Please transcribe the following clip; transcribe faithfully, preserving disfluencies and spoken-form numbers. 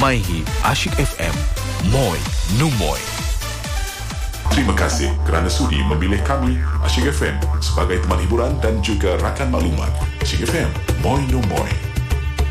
Maihi Asyik F M. Moi Numoy. Terima kasih kerana sudi memilih kami Asyik F M sebagai teman hiburan dan juga rakan maklumat. Asyik F M, Moi Numoy.